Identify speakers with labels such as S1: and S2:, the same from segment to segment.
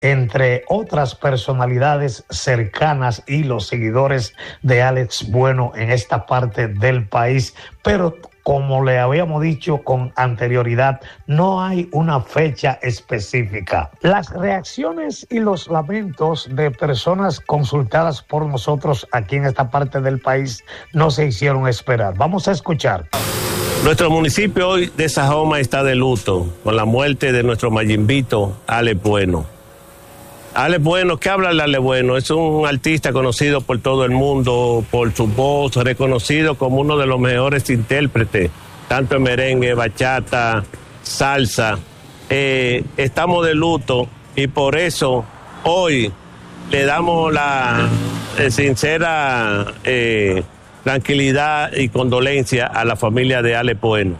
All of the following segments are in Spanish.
S1: entre otras personalidades cercanas y los seguidores de Alex Bueno en esta parte del país, pero como le habíamos dicho con anterioridad, no hay una fecha específica. Las reacciones y los lamentos de personas consultadas por nosotros aquí en esta parte del país no se hicieron esperar. Vamos a escuchar.
S2: Nuestro municipio hoy de Sajoma está de luto con la muerte de nuestro Mayimbito, Alex Bueno. Alex Bueno, ¿qué habla de Alex Bueno? Es un artista conocido por todo el mundo, por su voz, reconocido como uno de los mejores intérpretes, tanto en merengue, bachata, salsa. Estamos de luto y por eso hoy le damos la sincera tranquilidad y condolencia a la familia de Alex Bueno.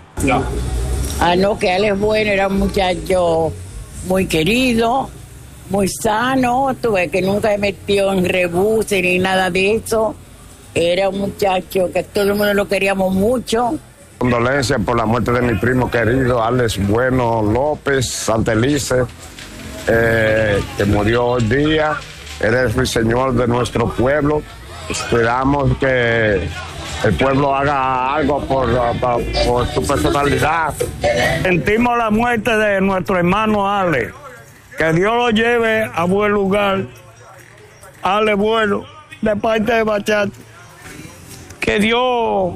S3: No, que Alex Bueno era un muchacho muy querido, muy sano, tuve que nunca me metió en rebuse ni nada de eso. Era un muchacho que todo el mundo lo queríamos mucho.
S4: Condolencias por la muerte de mi primo querido, Alex Bueno López Santelice, que murió hoy día. Era el ruiseñor de nuestro pueblo. Esperamos que el pueblo haga algo por su personalidad.
S5: Sentimos la muerte de nuestro hermano Alex. Que Dios lo lleve a buen lugar. Alex Bueno, de parte de Bachata. Que Dios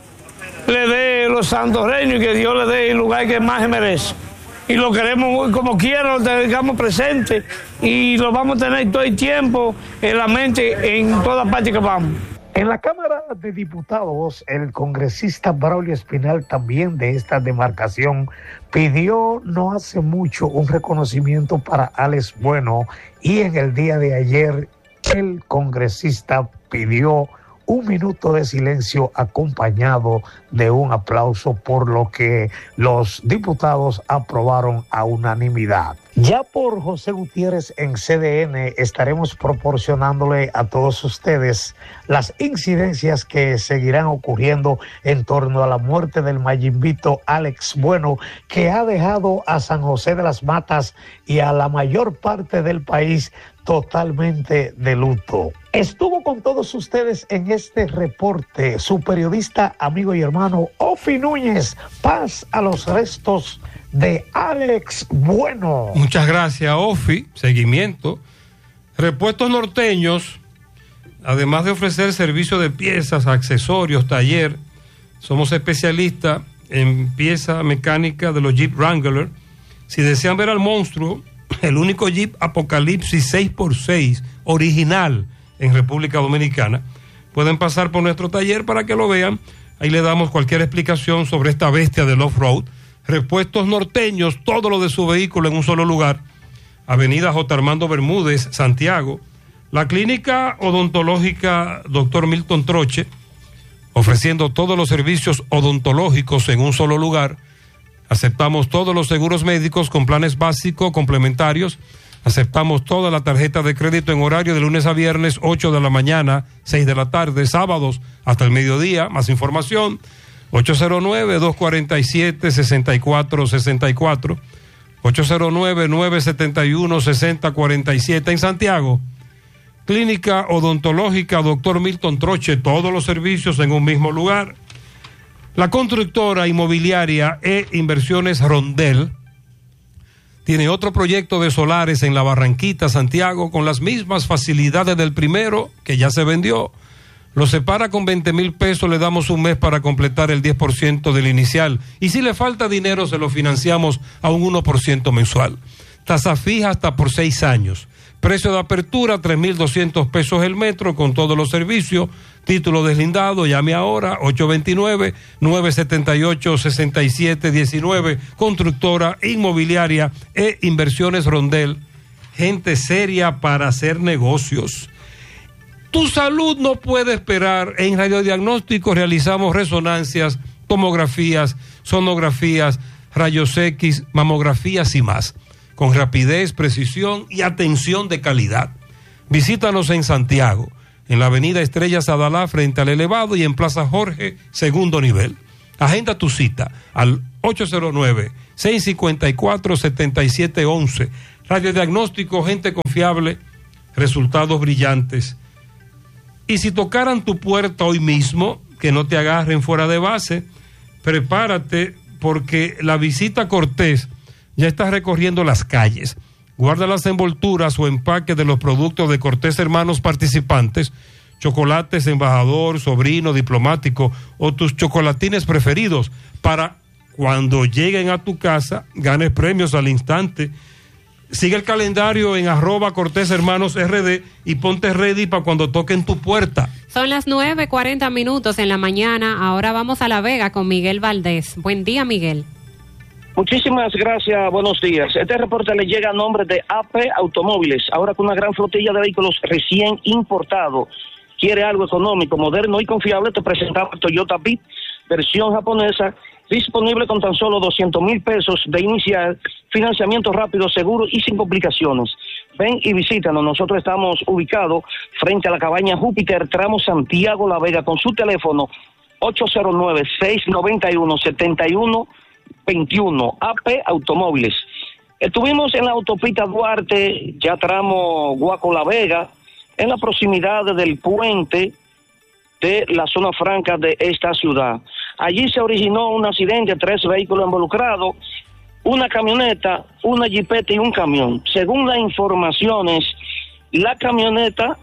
S5: le dé los santos reinos y que Dios le dé el lugar que más se merece. Y lo queremos como quiera, lo tengamos presente y lo vamos a tener todo el tiempo en la mente en toda parte que vamos.
S1: En la Cámara de Diputados, el congresista Braulio Espinal, también de esta demarcación, pidió no hace mucho un reconocimiento para Alex Bueno y en el día de ayer el congresista pidió un minuto de silencio acompañado de un aplauso, por lo que los diputados aprobaron a unanimidad. Ya por José Gutiérrez en CDN estaremos proporcionándole a todos ustedes las incidencias que seguirán ocurriendo en torno a la muerte del Mayimbito Alex Bueno, que ha dejado a San José de las Matas y a la mayor parte del país totalmente de luto. Estuvo con todos ustedes en este reporte su periodista, amigo y hermano Ofi Núñez. Paz a los restos de Alex Bueno.
S6: Muchas gracias, Ofi. Seguimiento. Repuestos Norteños, además de ofrecer servicio de piezas, accesorios, taller, somos especialistas en pieza mecánica de los Jeep Wrangler. Si desean ver al monstruo, el único Jeep Apocalipsis 6x6 original en República Dominicana, pueden pasar por nuestro taller para que lo vean. Ahí le damos cualquier explicación sobre esta bestia del off-road. Repuestos Norteños, todo lo de su vehículo en un solo lugar. Avenida J. Armando Bermúdez, Santiago. La clínica odontológica Dr. Milton Troche, ofreciendo todos los servicios odontológicos en un solo lugar. Aceptamos todos los seguros médicos con planes básicos complementarios. Aceptamos toda la tarjeta de crédito en horario de lunes a viernes, 8 de la mañana, 6 de la tarde, sábados hasta el mediodía. Más información, 809-247-6464, 809-971-6047. En Santiago, Clínica Odontológica Dr. Milton Troche, todos los servicios en un mismo lugar. La constructora inmobiliaria Inversiones Rondel tiene otro proyecto de solares en la Barranquita, Santiago, con las mismas facilidades del primero, que ya se vendió. Lo separa con 20,000 pesos, le damos un mes para completar el 10% del inicial. Y si le falta dinero, se lo financiamos a un 1% mensual. Tasa fija hasta por 6 años. Precio de apertura, 3,200 pesos el metro, con todos los servicios. Título deslindado, llame ahora, 829-978-6719. Constructora inmobiliaria Inversiones Rondel. Gente seria para hacer negocios. Tu salud no puede esperar. En radiodiagnóstico realizamos resonancias, tomografías, sonografías, rayos X, mamografías y más, con rapidez, precisión y atención de calidad. Visítanos en Santiago, en la avenida Estrellas Adalá, frente al Elevado, y en Plaza Jorge, segundo nivel. Agenda tu cita al 809-654-7711. Radiodiagnóstico, gente confiable, resultados brillantes. Y si tocaran tu puerta hoy mismo, que no te agarren fuera de base, prepárate porque la visita Cortés ya está recorriendo las calles. Guarda las envolturas o empaques de los productos de Cortés Hermanos participantes, chocolates Embajador, Sobrino, Diplomático o tus chocolatines preferidos para cuando lleguen a tu casa ganes premios al instante. Sigue el calendario en @Cortés Hermanos RD y ponte ready para cuando toquen tu puerta.
S7: Son las 9:40 en la mañana. Ahora vamos a La Vega con Miguel Valdés. Buen día, Miguel.
S8: Muchísimas gracias, buenos días. Este reporte le llega a nombre de AP Automóviles, ahora con una gran flotilla de vehículos recién importados. Quiere algo económico, moderno y confiable, te presentamos el Toyota Beat, versión japonesa, disponible con tan solo 200,000 pesos de inicial, financiamiento rápido, seguro y sin complicaciones. Ven y visítanos, nosotros estamos ubicados frente a la cabaña Júpiter, tramo Santiago La Vega, con su teléfono 809-691-7121, AP Automóviles. Estuvimos en la autopista Duarte, ya tramo Guaco La Vega, en la proximidad del puente de la zona franca de esta ciudad. Allí se originó un accidente, 3 vehículos involucrados, una camioneta, una jipeta y un camión. Según las informaciones, la camioneta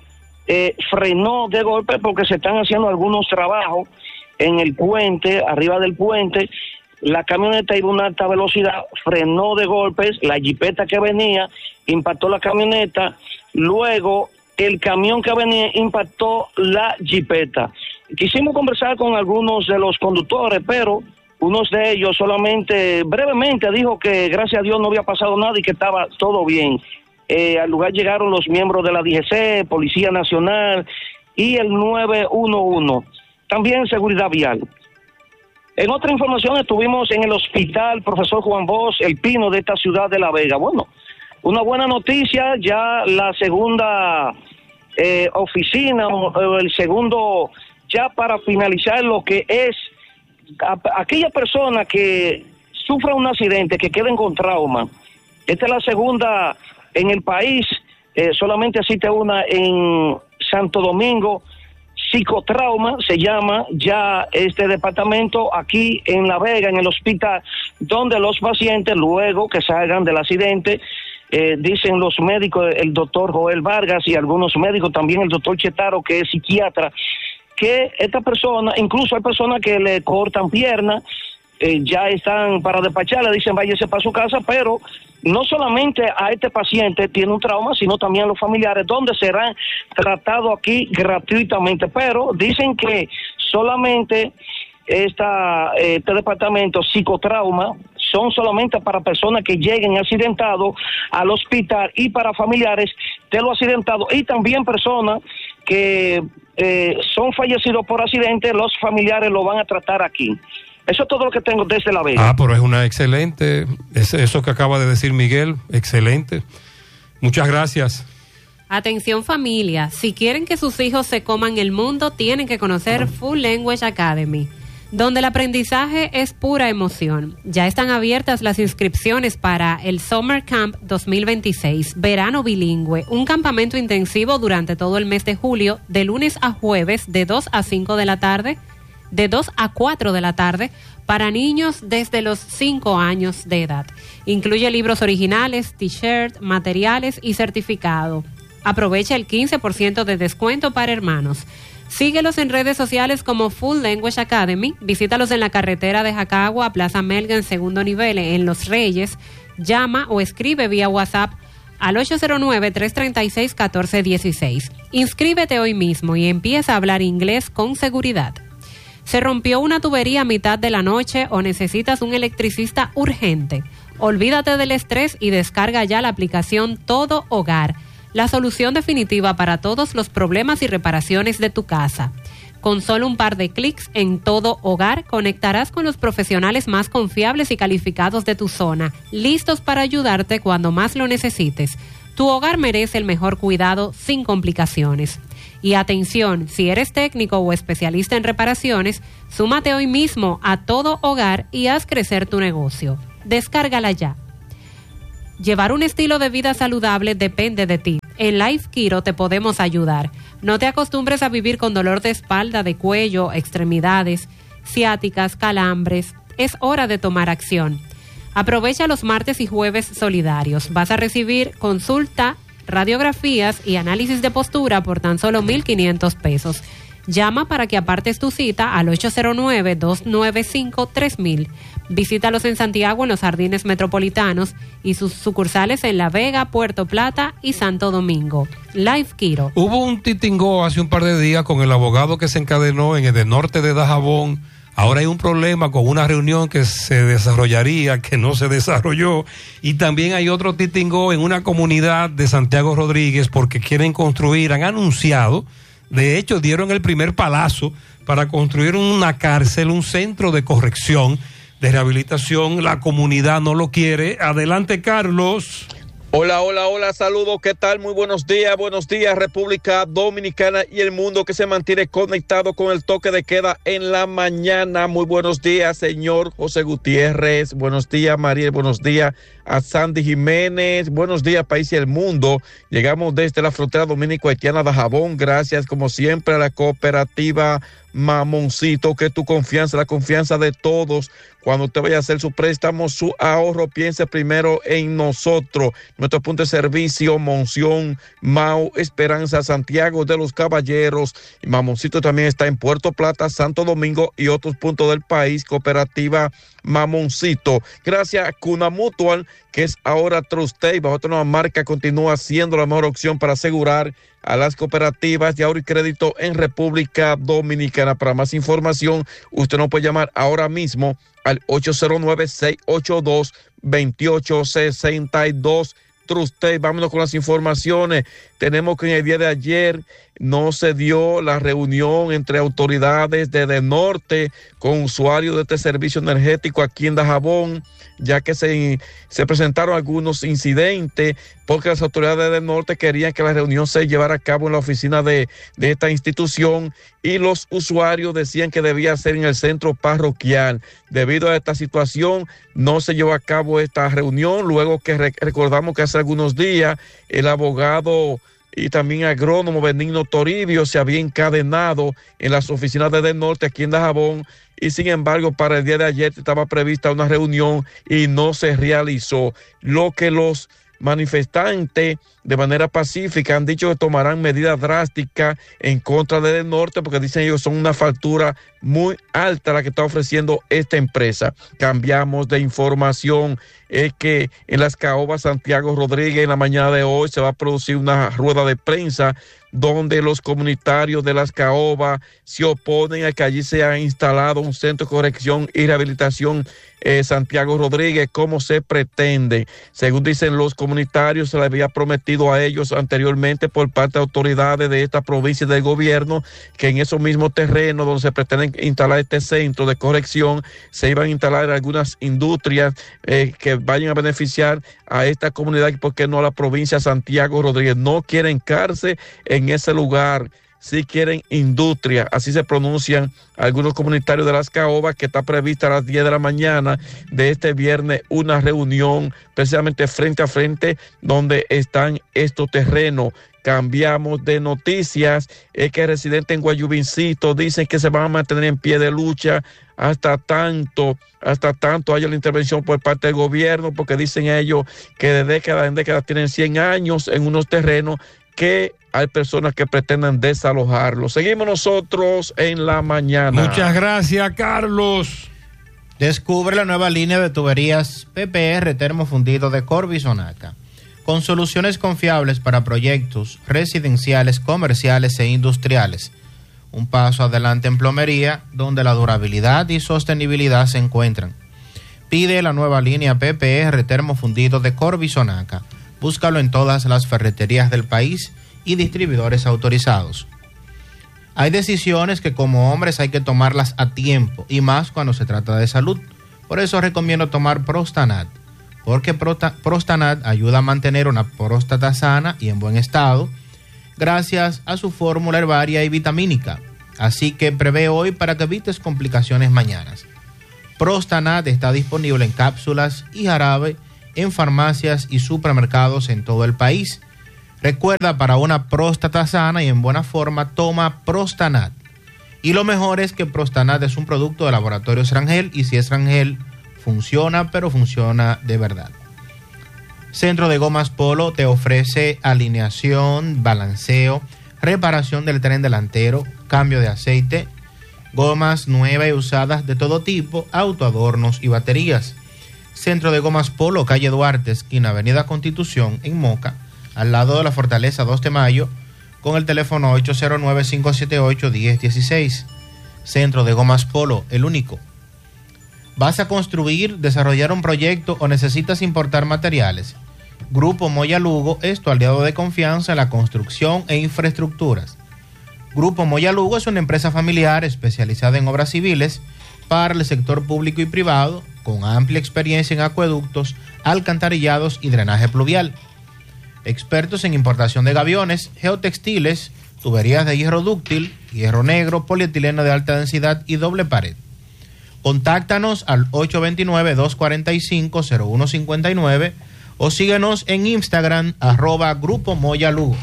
S8: frenó de golpe porque se están haciendo algunos trabajos en el puente, arriba del puente. La camioneta iba a una alta velocidad, frenó de golpes, la jipeta que venía impactó la camioneta, luego el camión que venía impactó la jipeta. Quisimos conversar con algunos de los conductores, pero uno de ellos solamente brevemente dijo que gracias a Dios no había pasado nada y que estaba todo bien. Al lugar llegaron los miembros de la DGC, Policía Nacional y el 911, también Seguridad Vial. En otra información estuvimos en el hospital Profesor Juan Bosch, El Pino, de esta ciudad de La Vega. Bueno, una buena noticia, ya la segunda oficina, o el segundo, ya para finalizar lo que es aquella persona que sufra un accidente, que queden con trauma. Esta es la segunda en el país, solamente existe una en Santo Domingo. Psicotrauma se llama ya este departamento aquí en La Vega, en el hospital, donde los pacientes, luego que salgan del accidente, dicen los médicos, el doctor Joel Vargas y algunos médicos, también el doctor Chetaro, que es psiquiatra, que esta persona, incluso hay personas que le cortan piernas, ya están para despachar, le dicen váyase para su casa, pero no solamente a este paciente tiene un trauma, sino también a los familiares, donde serán tratados aquí gratuitamente, pero dicen que solamente este departamento psicotrauma son solamente para personas que lleguen accidentados al hospital y para familiares de los accidentados y también personas que son fallecidos por accidente, los familiares lo van a tratar aquí. Eso es todo lo que tengo desde La Vega.
S6: Pero es una excelente, eso que acaba de decir Miguel, excelente. Muchas gracias.
S7: Atención familia, si quieren que sus hijos se coman el mundo, tienen que conocer Full Language Academy, donde el aprendizaje es pura emoción. Ya están abiertas las inscripciones para el Summer Camp 2026, verano bilingüe, un campamento intensivo durante todo el mes de julio, de lunes a jueves, de 2 a 5 de la tarde, de 2 a 4 de la tarde, para niños desde los 5 años de edad. Incluye libros originales, t-shirt, materiales y certificado. Aprovecha el 15% de descuento para hermanos. Síguelos en redes sociales como Full Language Academy. Visítalos en la carretera de Jacagua a Plaza Melga en segundo nivel en Los Reyes. Llama o escribe vía WhatsApp al 809-336-1416. Inscríbete hoy mismo y empieza a hablar inglés con seguridad. ¿Se rompió una tubería a mitad de la noche o necesitas un electricista urgente? Olvídate del estrés y descarga ya la aplicación Todo Hogar, la solución definitiva para todos los problemas y reparaciones de tu casa. Con solo un par de clics en Todo Hogar, conectarás con los profesionales más confiables y calificados de tu zona, listos para ayudarte cuando más lo necesites. Tu hogar merece el mejor cuidado sin complicaciones. Y atención, si eres técnico o especialista en reparaciones, súmate hoy mismo a Todo Hogar y haz crecer tu negocio. Descárgala ya. Llevar un estilo de vida saludable depende de ti. En Life Kiro te podemos ayudar. No te acostumbres a vivir con dolor de espalda, de cuello, extremidades, ciáticas, calambres. Es hora de tomar acción. Aprovecha los martes y jueves solidarios. Vas a recibir consulta, radiografías y análisis de postura por tan solo 1,500 pesos. Llama para que apartes tu cita al 809-295-3000. Visítalos en Santiago, en los Jardines Metropolitanos, y sus sucursales en La Vega, Puerto Plata y Santo Domingo. Life Kiro.
S6: Hubo un titingó hace un par de días con el abogado que se encadenó en el norte de Dajabón. Ahora hay un problema con una reunión que se desarrollaría, que no se desarrolló, y también hay otro titingó en una comunidad de Santiago Rodríguez porque quieren construir, han anunciado, de hecho dieron el primer palazo para construir una cárcel, un centro de corrección, de rehabilitación. La comunidad no lo quiere. Adelante, Carlos.
S9: Hola, saludos, ¿qué tal? Muy buenos días, República Dominicana y el mundo que se mantiene conectado con el toque de queda en la mañana. Muy buenos días, señor José Gutiérrez, buenos días, Mariel, buenos días a Sandy Jiménez, buenos días, país y el mundo. Llegamos desde la frontera dominico-haitiana de Jabón, gracias como siempre a la cooperativa Mamoncito, que tu confianza, la confianza de todos. Cuando usted vaya a hacer su préstamo, su ahorro, piense primero en nosotros. Nuestro punto de servicio, Monción, Mau, Esperanza, Santiago de los Caballeros. Mamoncito también está en Puerto Plata, Santo Domingo y otros puntos del país. Cooperativa Mamoncito. Gracias a Cuna Mutual, que es ahora Trustey, bajo otra nueva marca, continúa siendo la mejor opción para asegurar a las cooperativas de ahorro y crédito en República Dominicana. Para más información, usted nos puede llamar ahora mismo al 809-682-2862. Trustey, vámonos con las informaciones. Tenemos que en el día de ayer no se dio la reunión entre autoridades de Norte con usuarios de este servicio energético aquí en Dajabón, ya que se presentaron algunos incidentes porque las autoridades del norte querían que la reunión se llevara a cabo en la oficina de esta institución y los usuarios decían que debía ser en el centro parroquial. Debido a esta situación no se llevó a cabo esta reunión, luego que recordamos que hace algunos días el abogado y también agrónomo Benigno Toribio se había encadenado en las oficinas de Del Norte aquí en Dajabón, y sin embargo para el día de ayer estaba prevista una reunión y no se realizó, lo que los manifestantes de manera pacífica han dicho que tomarán medidas drásticas en contra de Del Norte porque dicen ellos son una factura muy alta la que está ofreciendo esta empresa. Cambiamos de información, es que en las caobas Santiago Rodríguez en la mañana de hoy se va a producir una rueda de prensa donde los comunitarios de las caobas se oponen a que allí se ha instalado un centro de corrección y rehabilitación Santiago Rodríguez, como se pretende. Según dicen los comunitarios, se les había prometido a ellos anteriormente por parte de autoridades de esta provincia y del gobierno que en esos mismos terrenos donde se pretenden instalar este centro de corrección se iban a instalar algunas industrias que vayan a beneficiar a esta comunidad, y por qué no a la provincia de Santiago Rodríguez. No quieren cárcel en ese lugar, si quieren industria, así se pronuncian algunos comunitarios de las caobas, que está prevista a las 10 de la mañana de este viernes una reunión precisamente frente a frente donde están estos terrenos. Cambiamos de noticias, es que residentes en Guayubincito dicen que se van a mantener en pie de lucha hasta tanto haya la intervención por parte del gobierno, porque dicen ellos que de década en década tienen 100 años en unos terrenos que hay personas que pretenden desalojarlo. Seguimos nosotros en la mañana.
S6: Muchas gracias, Carlos.
S10: Descubre la nueva línea de tuberías PPR termofundido de Corbisonaca, con soluciones confiables para proyectos residenciales, comerciales e industriales. Un paso adelante en plomería, donde la durabilidad y sostenibilidad se encuentran. Pide la nueva línea PPR termofundido de Corbisonaca. Búscalo en todas las ferreterías del país y distribuidores autorizados. Hay decisiones que como hombres hay que tomarlas a tiempo, y más cuando se trata de salud. Por eso recomiendo tomar Prostanat, porque Prostanat ayuda a mantener una próstata sana y en buen estado, gracias a su fórmula herbaria y vitamínica. Así que prevé hoy para que evites complicaciones mañanas. Prostanat está disponible en cápsulas y jarabe en farmacias y supermercados en todo el país. Recuerda, para una próstata sana y en buena forma, toma Prostanat. Y lo mejor es que Prostanat es un producto de Laboratorios Rangel, y si es Rangel, funciona, pero funciona de verdad. Centro de Gomas Polo te ofrece alineación, balanceo, reparación del tren delantero, cambio de aceite, gomas nuevas y usadas de todo tipo, autoadornos y baterías. Centro de Gomas Polo, calle Duarte, esquina Avenida Constitución, en Moca, al lado de la Fortaleza 2 de Mayo, con el teléfono 809-578-1016. Centro de Gomas Polo, el único. ¿Vas a construir, desarrollar un proyecto o necesitas importar materiales? Grupo Moya Lugo es tu aliado de confianza en la construcción e infraestructuras. Grupo Moya Lugo es una empresa familiar especializada en obras civiles para el sector público y privado, con amplia experiencia en acueductos, alcantarillados y drenaje pluvial. Expertos en importación de gaviones, geotextiles, tuberías de hierro dúctil, hierro negro, polietileno de alta densidad y doble pared. Contáctanos al 829-245-0159 o síguenos en Instagram, @Grupo Moya Lugo.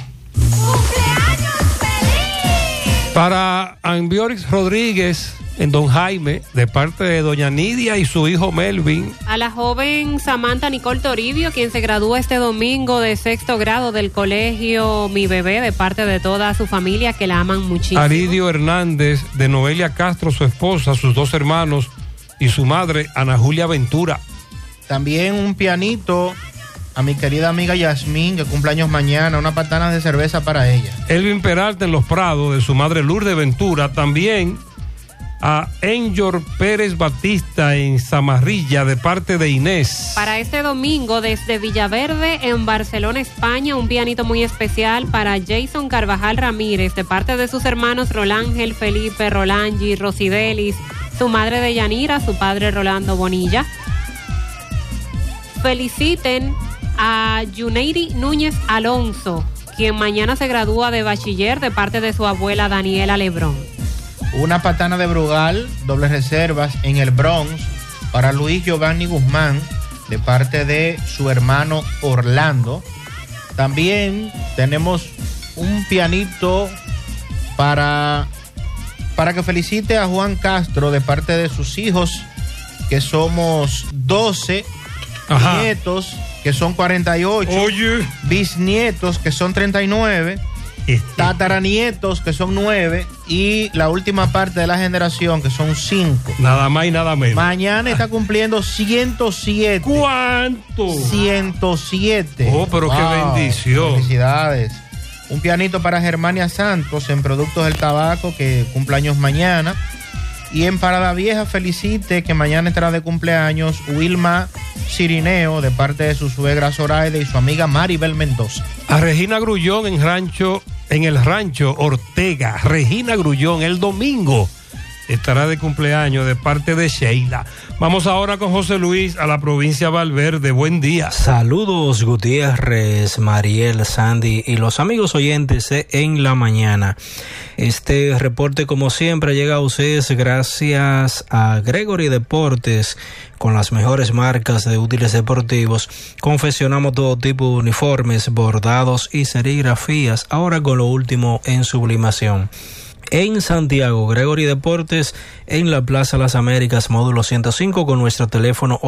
S6: Para Ambiorix Rodríguez, en Don Jaime, de parte de doña Nidia y su hijo Melvin.
S7: A la joven Samantha Nicole Toribio, quien se gradúa este domingo de 6º grado del colegio Mi Bebé, de parte de toda su familia, que la aman muchísimo.
S6: Aridio Hernández, de Noelia Castro, su esposa, sus 2 hermanos y su madre, Ana Julia Ventura.
S10: También un pianito a mi querida amiga Yasmín, que cumple años mañana, una patana de cerveza para ella.
S6: Elvin Peralta en Los Prados, de su madre Lourdes Ventura. También a Enjor Pérez Batista en Zamarrilla, de parte de Inés.
S7: Para este domingo, desde Villaverde, en Barcelona, España, un pianito muy especial para Jason Carvajal Ramírez, de parte de sus hermanos Rolángel, Felipe, Rolangi, Rosidelis, su madre de Yanira, su padre Rolando Bonilla. Feliciten a Yuneiri Núñez Alonso, quien mañana se gradúa de bachiller, de parte de su abuela Daniela Lebrón.
S10: Una patana de Brugal, dobles reservas en el Bronx, para Luis Giovanni Guzmán, de parte de su hermano Orlando. También tenemos un pianito para que felicite a Juan Castro, de parte de sus hijos, que somos 12,
S6: Ajá.
S10: Nietos, que son 48,
S6: Oye.
S10: Bisnietos, que son 39, tataranietos, que son 9, y la última parte de la generación, que son 5.
S6: Nada más y nada menos.
S10: Mañana está cumpliendo 107.
S6: ¿Cuánto?
S10: 107.
S6: Oh, pero qué bendición.
S10: Felicidades. Un pianito para Germania Santos en Productos del Tabaco, que cumple años mañana. Y en Parada Vieja felicite, que mañana estará de cumpleaños, Wilma Cirineo, de parte de su suegra Zoraide y su amiga Maribel Mendoza.
S6: A Regina Grullón en el rancho Ortega. Regina Grullón, el domingo estará de cumpleaños, de parte de Sheila. Vamos ahora con José Luis a la provincia Valverde. Buen día.
S11: Saludos, Gutiérrez, Mariel, Sandy y los amigos oyentes En la Mañana. Este reporte, como siempre, llega a ustedes gracias a Gregory Deportes, con las mejores marcas de útiles deportivos. Confeccionamos todo tipo de uniformes, bordados y serigrafías, ahora con lo último en sublimación. En Santiago, Gregory Deportes, en la Plaza Las Américas, módulo 105, con nuestro teléfono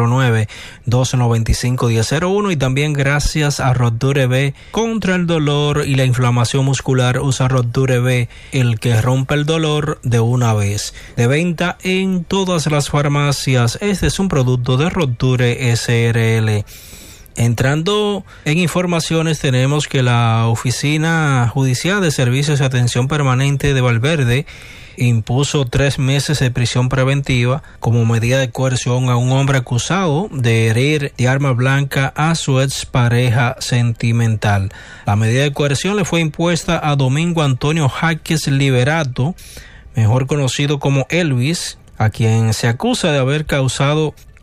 S11: 809-295-1001, y también gracias a Roture B, contra el dolor y la inflamación muscular. Usa Roture B, el que rompe el dolor de una vez. De venta en todas las farmacias. Este es un producto de Roture SRL. Entrando en informaciones, tenemos que la Oficina Judicial de Servicios de Atención Permanente de Valverde impuso 3 meses de prisión preventiva como medida de coerción a un hombre acusado de herir de arma blanca a su expareja sentimental. La medida de coerción le fue impuesta a Domingo Antonio Jaques Liberato, mejor conocido como Elvis, a quien se acusa de haber causado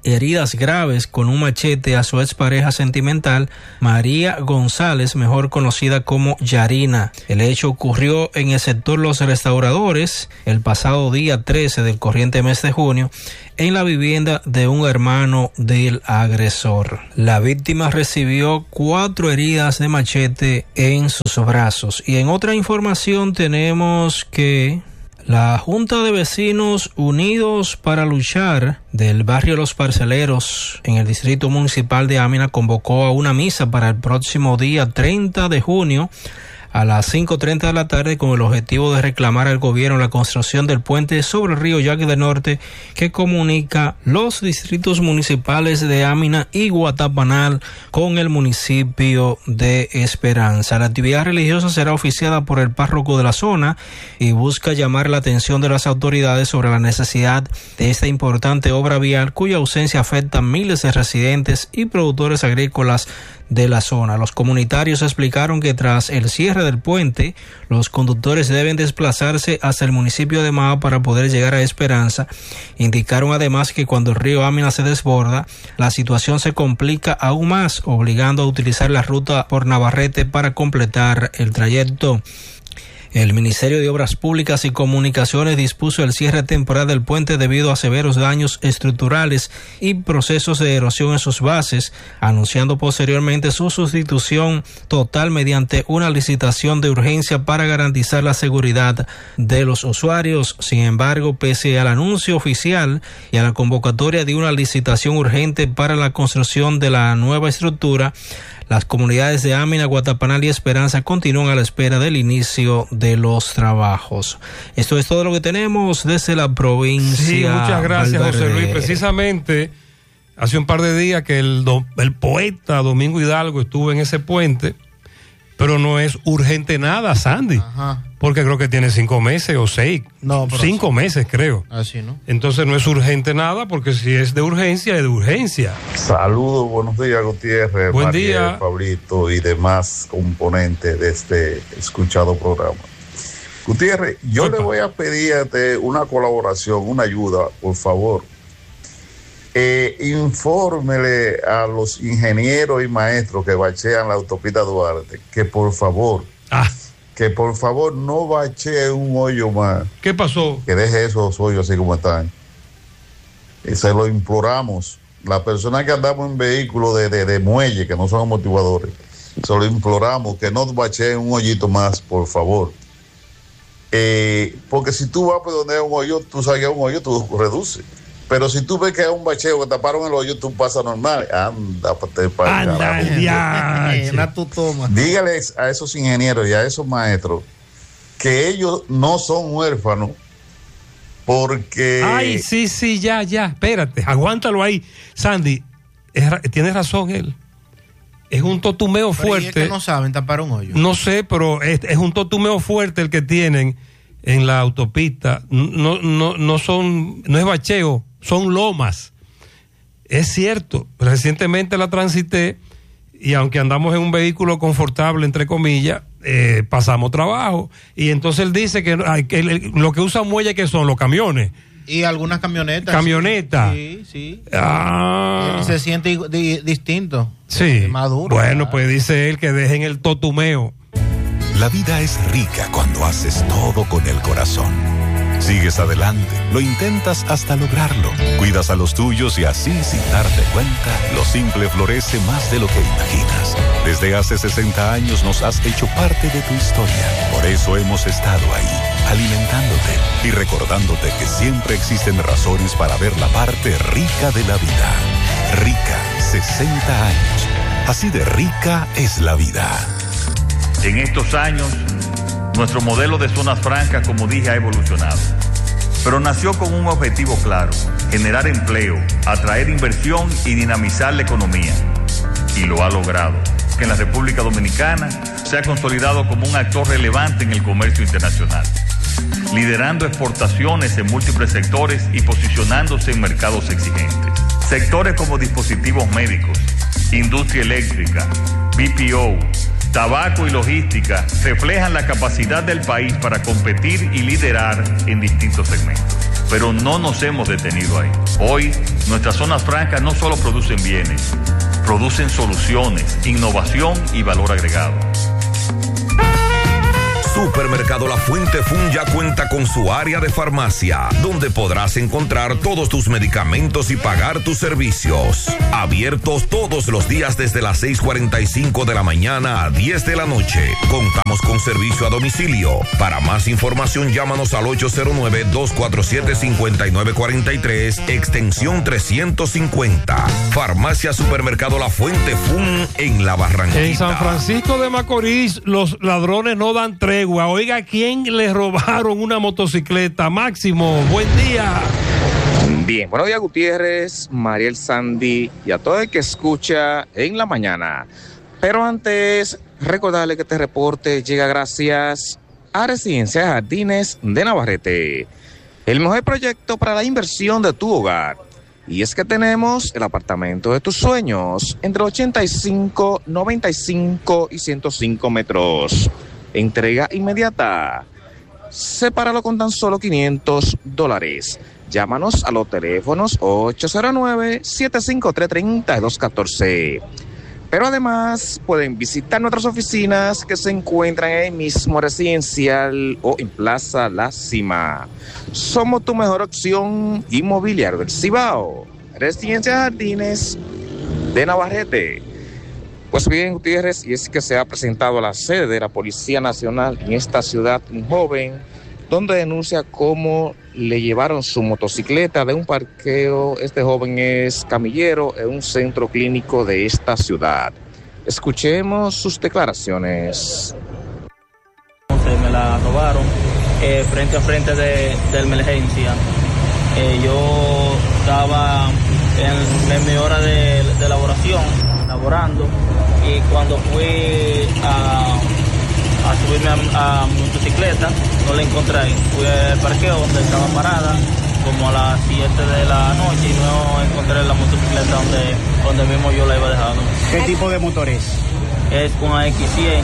S11: heridas graves con un machete a su expareja sentimental, María González, mejor conocida como Yarina. El hecho ocurrió en el sector Los Restauradores el pasado día 13 del corriente mes de junio, en la vivienda de un hermano del agresor. La víctima recibió 4 heridas de machete en sus brazos. Y en otra información tenemos que la Junta de Vecinos Unidos para Luchar del barrio Los Parceleros en el Distrito Municipal de Amina convocó a una misa para el próximo día 30 de junio a las 5:30 de la tarde con el objetivo de reclamar al gobierno la construcción del puente sobre el río Yaqui del Norte que comunica los distritos municipales de Amina y Guatapanal con el municipio de Esperanza. La actividad religiosa será oficiada por el párroco de la zona y busca llamar la atención de las autoridades sobre la necesidad de esta importante obra vial cuya ausencia afecta a miles de residentes y productores agrícolas de la zona. Los comunitarios explicaron que tras el cierre del puente, los conductores deben desplazarse hasta el municipio de Mao para poder llegar a Esperanza. Indicaron además que cuando el río Amina se desborda, la situación se complica aún más, obligando a utilizar la ruta por Navarrete para completar el trayecto. El Ministerio de Obras Públicas y Comunicaciones dispuso el cierre temporal del puente debido a severos daños estructurales y procesos de erosión en sus bases, anunciando posteriormente su sustitución total mediante una licitación de urgencia para garantizar la seguridad de los usuarios. Sin embargo, pese al anuncio oficial y a la convocatoria de una licitación urgente para la construcción de la nueva estructura, las comunidades de Amina, Guatapanal y Esperanza continúan a la espera del inicio de los trabajos. Esto es todo lo que tenemos desde la provincia.
S6: Sí, muchas gracias,
S11: Valverde.
S6: José Luis. Precisamente hace un par de días que el poeta Domingo Hidalgo estuvo en ese puente, pero no es urgente nada, Sandy.
S10: Ajá.
S6: Porque creo que tiene 5 meses o 6.
S10: No, pero
S6: 5 meses, creo.
S10: Así, ¿no?
S6: Entonces no es urgente nada, porque si es de urgencia, es de urgencia.
S12: Saludos, buenos días, Gutiérrez,
S6: Buen
S12: Mariel,
S6: día.
S12: Pablito y demás componentes de este escuchado programa. Gutiérrez, yo le voy a pedir una colaboración, una ayuda, por favor. Infórmele a los ingenieros y maestros que bachean la autopista Duarte que por favor no bachee un hoyo más.
S6: ¿Qué pasó?
S12: Que deje esos hoyos así como están. Se lo imploramos. Las personas que andamos en vehículos de muelle, que no son amortiguadores, se lo imploramos que no bacheen un hoyito más, por favor. Porque si tú vas por donde hay un hoyo, tú sabes que hay un hoyo, tú reduces. Pero si tú ves que hay un bacheo que taparon el hoyo, tú pasas normal. Anda, dígales a esos ingenieros y a esos maestros que ellos no son huérfanos, porque...
S6: Ay, sí, ya, espérate, aguántalo ahí. Sandy, tienes razón él. Es un totumeo fuerte.
S10: ¿Y es que no saben tapar un hoyo?
S6: No sé, pero es un totumeo fuerte el que tienen en la autopista. No es bacheo, son lomas. Es cierto, recientemente la transité y aunque andamos en un vehículo confortable, entre comillas, pasamos trabajo. Y entonces él dice que lo que usan muelle que son los camiones.
S10: Y algunas camionetas.
S6: ¿Camioneta?
S10: Sí.
S6: Ah.
S10: Se siente distinto.
S6: Sí.
S10: Maduro.
S6: Bueno, pues dice él que dejen el totumeo.
S13: La vida es rica cuando haces todo con el corazón. Sigues adelante, lo intentas hasta lograrlo. Cuidas a los tuyos y así, sin darte cuenta, lo simple florece más de lo que imaginas. Desde hace 60 años nos has hecho parte de tu historia. Por eso hemos estado ahí, alimentándote y recordándote que siempre existen razones para ver la parte rica de la vida. Rica, 60 años. Así de rica es la vida.
S14: En estos años, nuestro modelo de zonas francas, como dije, ha evolucionado. Pero nació con un objetivo claro: generar empleo, atraer inversión y dinamizar la economía. Y lo ha logrado, que en la República Dominicana se ha consolidado como un actor relevante en el comercio internacional, liderando exportaciones en múltiples sectores y posicionándose en mercados exigentes. Sectores como dispositivos médicos, industria eléctrica, BPO, tabaco y logística reflejan la capacidad del país para competir y liderar en distintos segmentos. pero no nos hemos detenido ahí. Hoy, nuestras zonas francas no solo producen bienes, producen soluciones, innovación y valor agregado.
S15: Supermercado La Fuente Fun ya cuenta con su área de farmacia, donde podrás encontrar todos tus medicamentos y pagar tus servicios. Abiertos todos los días desde las 6:45 de la mañana a 10 de la noche. Contamos con servicio a domicilio. Para más información, llámanos al 809-247-5943, extensión 350. Farmacia Supermercado La Fuente Fun en La Barranquita.
S6: En San Francisco de Macorís, los ladrones no dan tregua. Oiga, ¿quién le robaron una motocicleta? Máximo, buen día.
S16: Bien, buenos días, Gutiérrez, Mariel, Sandy y a todo el que escucha en la mañana. Pero antes, recordarle que este reporte llega gracias a Residencia Jardines de Navarrete, el mejor proyecto para la inversión de tu hogar. Y es que tenemos el apartamento de tus sueños entre 85, 95 y 105 metros. Entrega inmediata. Sepáralo con tan solo $500. Llámanos a los teléfonos 809-753-3214. Pero además pueden visitar nuestras oficinas que se encuentran en el mismo residencial o en Plaza La Cima. Somos tu mejor opción inmobiliaria del Cibao. Residencia Jardines de Navarrete. Pues bien, Gutiérrez, y es que se ha presentado a la sede de la Policía Nacional en esta ciudad un joven donde denuncia cómo le llevaron su motocicleta de un parqueo. Este joven es camillero en un centro clínico de esta ciudad. Escuchemos sus declaraciones.
S17: Me la robaron frente a frente de la emergencia. Yo estaba en mi hora de elaboración, laborando, y cuando fui a subirme a mi motocicleta, no la encontré. Fui al parqueo donde estaba parada, como a las 7 de la noche, y no encontré la motocicleta donde mismo yo la iba dejando.
S18: ¿Qué tipo de motor es?
S17: Es una X100,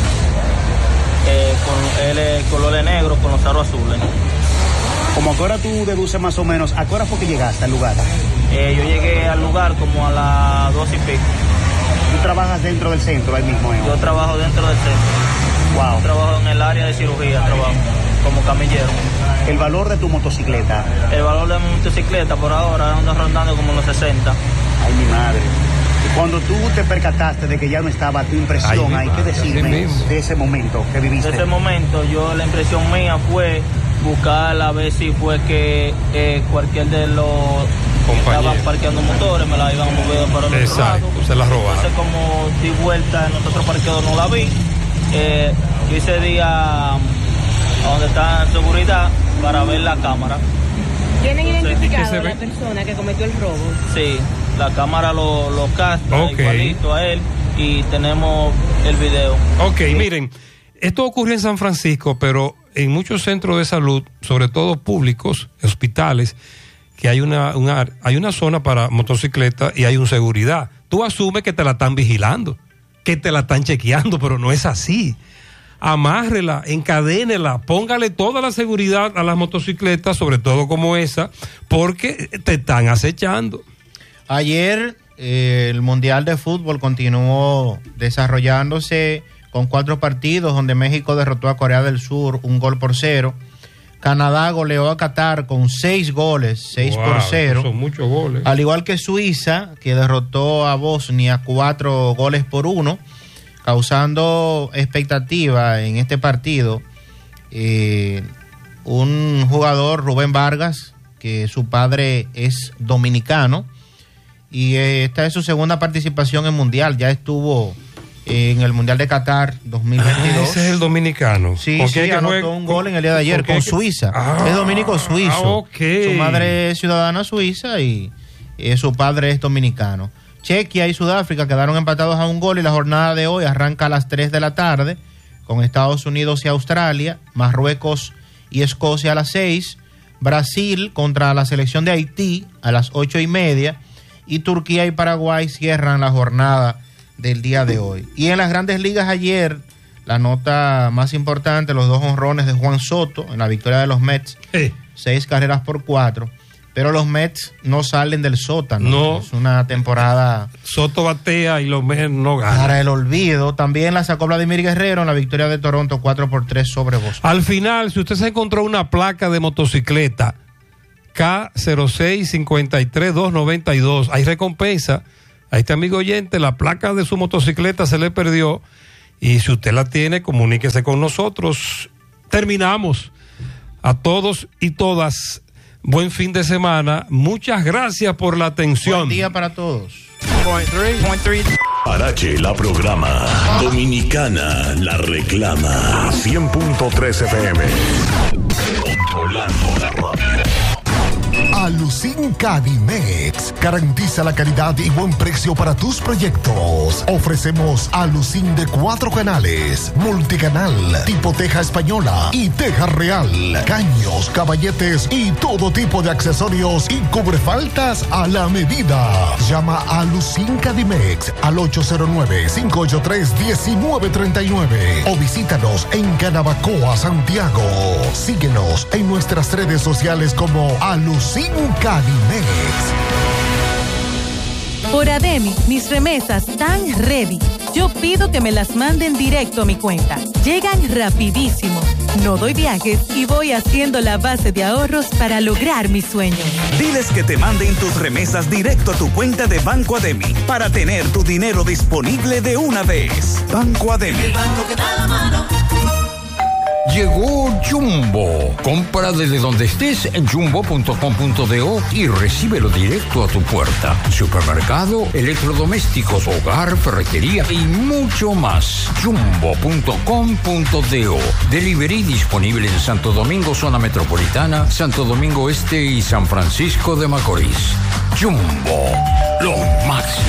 S17: con el color negro con los aros azules.
S18: ¿Cómo a qué hora tú deduces más o menos? ¿A qué hora fue que llegaste al lugar?
S17: Yo llegué al lugar como a las 2 y pico.
S18: ¿Tú trabajas dentro del centro ahí mismo?
S17: Yo trabajo dentro del centro.
S18: Wow.
S17: Yo trabajo en el área de cirugía, trabajo como camillero.
S18: ¿El valor de tu motocicleta?
S17: El valor de mi motocicleta por ahora anda rondando como los 60.
S18: Ay, mi madre. Y cuando tú te percataste de que ya no estaba, tu impresión, hay que decirme de ese momento que viviste.
S17: De ese momento, la impresión mía fue buscar a ver si fue que cualquier de los que estaban parqueando motores me la iban a mover para el otro lado.
S6: Se la robaron.
S17: Entonces, como di vuelta en otro parqueo, no la vi. Yo ese día a donde está en seguridad para ver la cámara.
S19: ¿Tienen identificado a la persona que cometió el robo?
S17: Sí, la cámara lo capta igualito a él, y tenemos el video.
S6: Ok, miren, esto ocurrió en San Francisco, pero en muchos centros de salud, sobre todo públicos, hospitales, que hay una zona para motocicletas y hay un seguridad. Tú asumes que te la están vigilando, que te la están chequeando, pero no es así. Amárrela, encadénela, póngale toda la seguridad a las motocicletas, sobre todo como esa, porque te están acechando.
S10: Ayer el Mundial de Fútbol continuó desarrollándose con 4 partidos, donde México derrotó a Corea del Sur 1-0. Canadá goleó a Qatar con 6 goles, 6-0.
S6: Son muchos goles.
S10: Al igual que Suiza, que derrotó a Bosnia 4-1, causando expectativa en este partido. Un jugador, Rubén Vargas, que su padre es dominicano, y esta es su segunda participación en Mundial. Ya estuvo en el Mundial de Qatar 2022.
S6: Ese es el dominicano.
S10: Sí, anotó un gol en el día de ayer con Suiza. Es dominico suizo. Su madre es ciudadana suiza y su padre es dominicano. Chequia y Sudáfrica quedaron empatados a 1 gol, y la jornada de hoy arranca a las 3 de la tarde con Estados Unidos y Australia, Marruecos y Escocia a las 6, Brasil contra la selección de Haití a las 8:30, y Turquía y Paraguay cierran la jornada del día de hoy. Y en las Grandes Ligas ayer, la nota más importante, los 2 jonrones de Juan Soto en la victoria de los Mets 6 carreras por 4. Pero los Mets no salen del sótano.
S6: No.
S10: Es una temporada...
S6: Soto batea y los Mets no ganan.
S10: Para el olvido. También la sacó Vladimir Guerrero en la victoria de Toronto 4-3 sobre Boston.
S6: Al final, si usted se encontró una placa de motocicleta K06-53-292, hay recompensa. A este amigo oyente, la placa de su motocicleta se le perdió. Y si usted la tiene, comuníquese con nosotros. Terminamos. A todos y todas, buen fin de semana. Muchas gracias por la atención.
S10: Buen día para todos.
S20: Parache la programa. Dominicana la reclama. 100.3 FM. Controlando la radio.
S21: Alucin Cadimex garantiza la calidad y buen precio para tus proyectos. Ofrecemos Alucin de 4 canales, multicanal, tipo teja española y teja real, caños, caballetes y todo tipo de accesorios y cubrefaltas a la medida. Llama a Alucin Cadimex al 809-583-1939 o visítanos en Canabacoa, Santiago. Síguenos en nuestras redes sociales como Alucin Cadimex.
S22: Por Ademi, mis remesas están ready. Yo pido que me las manden directo a mi cuenta. Llegan rapidísimo. No doy viajes y voy haciendo la base de ahorros para lograr mis sueños.
S23: Diles que te manden tus remesas directo a tu cuenta de Banco Ademi para tener tu dinero disponible de una vez. Banco Ademi.
S24: El banco que da la mano.
S25: Llegó Jumbo. Compra desde donde estés en jumbo.com.do y recíbelo directo a tu puerta. Supermercado, electrodomésticos, hogar, ferretería y mucho más. Jumbo.com.do. Delivery disponible en Santo Domingo, zona metropolitana, Santo Domingo Este y San Francisco de Macorís. Jumbo, lo máximo.